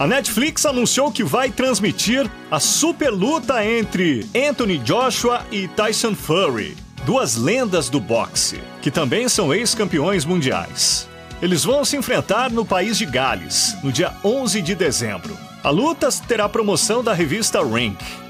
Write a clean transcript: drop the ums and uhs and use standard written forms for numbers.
A Netflix anunciou que vai transmitir a super luta entre Anthony Joshua e Tyson Fury, duas lendas do boxe, que também são ex-campeões mundiais. Eles vão se enfrentar no país de Gales, no dia 11 de dezembro. A luta terá promoção da revista Rank.